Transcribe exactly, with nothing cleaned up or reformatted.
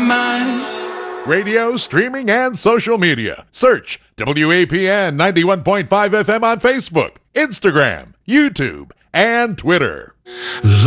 mind. Radio, streaming, and social media. Search W A P N ninety-one point five F M on Facebook, Instagram, YouTube, and Twitter.